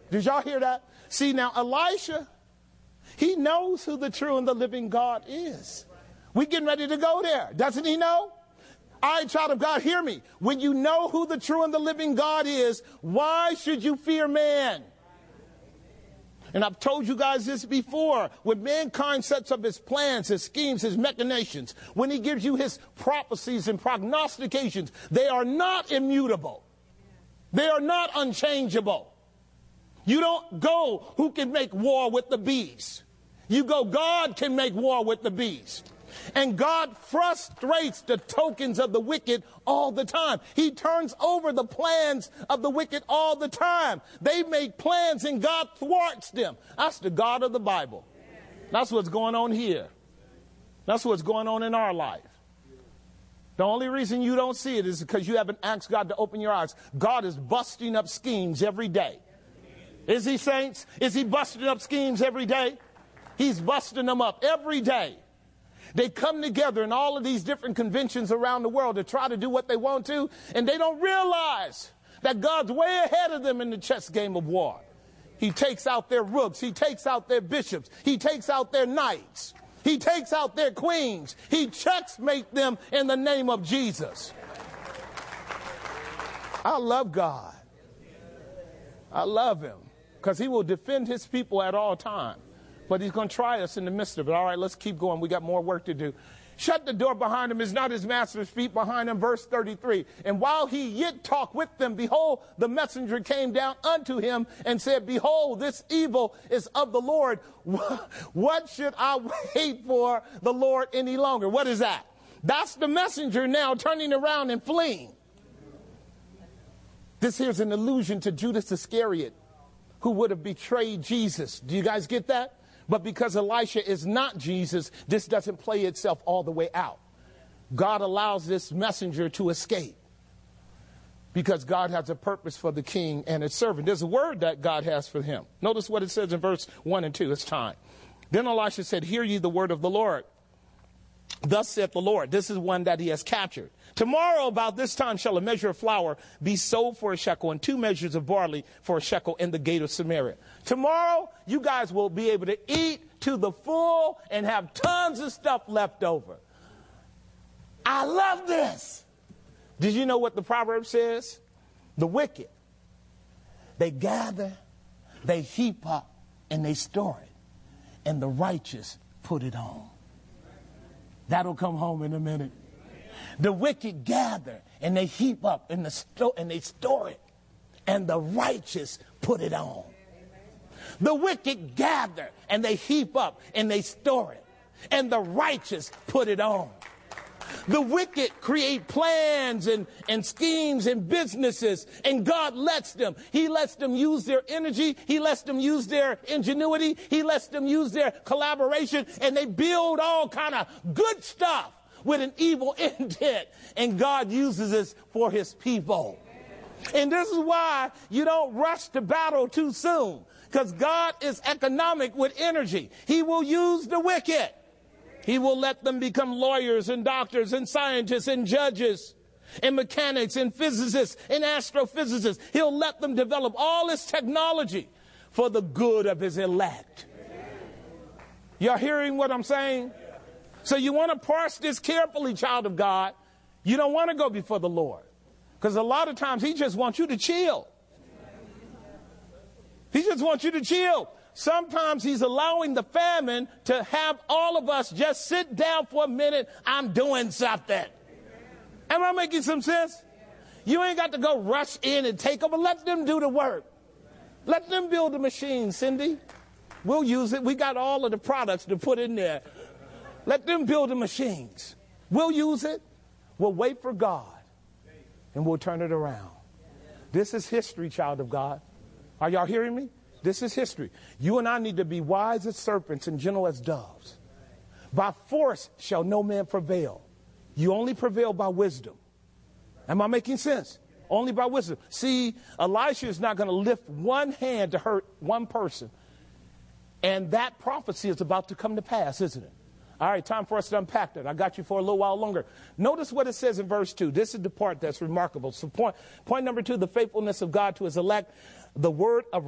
Did y'all hear that? See, now Elisha, he knows who the true and the living God is. We getting ready to go there. Doesn't he know? All right, child of God, hear me. When you know who the true and the living God is, why should you fear man? And I've told you guys this before. When mankind sets up his plans, his schemes, his machinations, when he gives you his prophecies and prognostications, they are not immutable. They are not unchangeable. You don't go, who can make war with the beast? You go, God can make war with the beast. And God frustrates the tokens of the wicked all the time. He turns over the plans of the wicked all the time. They make plans and God thwarts them. That's the God of the Bible. That's what's going on here. That's what's going on in our life. The only reason you don't see it is because you haven't asked God to open your eyes. God is busting up schemes every day. Is he, saints? Is he busting up schemes every day? He's busting them up every day. They come together in all of these different conventions around the world to try to do what they want to, and they don't realize that God's way ahead of them in the chess game of war. He takes out their rooks. He takes out their bishops. He takes out their knights. He takes out their queens. He checkmates them in the name of Jesus. I love God. I love him because he will defend his people at all times. But he's going to try us in the midst of it. All right, let's keep going. We got more work to do. Shut the door behind him is not his master's feet behind him. Verse 33. And while he yet talked with them, behold, the messenger came down unto him and said, behold, this evil is of the Lord. What should I wait for the Lord any longer? What is that? That's the messenger now turning around and fleeing. This here's an allusion to Judas Iscariot, who would have betrayed Jesus. Do you guys get that? But because Elisha is not Jesus, this doesn't play itself all the way out. God allows this messenger to escape because God has a purpose for the king and his servant. There's a word that God has for him. Notice what it says in verse 1 and 2. It's time. Then Elisha said, hear ye the word of the Lord. Thus saith the Lord. This is one that he has captured. Tomorrow about this time shall a measure of flour be sold for a shekel and 2 measures of barley for a shekel in the gate of Samaria. Tomorrow you guys will be able to eat to the full and have tons of stuff left over. I love this. Did you know what the proverb says? The wicked, they gather, they heap up, and they store it. And the righteous put it on. That'll come home in a minute. The wicked gather and they heap up and they store it. And the righteous put it on. The wicked gather and they heap up and they store it. And the righteous put it on. The wicked create plans and schemes and businesses, and God lets them. He lets them use their energy. He lets them use their ingenuity. He lets them use their collaboration, and they build all kind of good stuff with an evil intent, and God uses this for his people. And this is why you don't rush to battle too soon, because God is economic with energy. He will use the wicked. He will let them become lawyers and doctors and scientists and judges and mechanics and physicists and astrophysicists. He'll let them develop all this technology for the good of his elect. Y'all hearing what I'm saying? So you want to parse this carefully, child of God. You don't want to go before the Lord, because a lot of times he just wants you to chill. He just wants you to chill. Sometimes he's allowing the famine to have all of us just sit down for a minute. I'm doing something. Am I making some sense? You ain't got to go rush in and take over. Let them do the work. Let them build the machine, Cindy. We'll use it. We got all of the products to put in there. Let them build the machines. We'll use it. We'll wait for God, and we'll turn it around. This is history, child of God. Are y'all hearing me? This is history. You and I need to be wise as serpents and gentle as doves. By force shall no man prevail. You only prevail by wisdom. Am I making sense? Only by wisdom. See, Elisha is not going to lift one hand to hurt one person. And that prophecy is about to come to pass, isn't it? All right, time for us to unpack that. I got you for a little while longer. Notice what it says in verse 2. This is the part that's remarkable. So point number 2, the faithfulness of God to his elect. The word of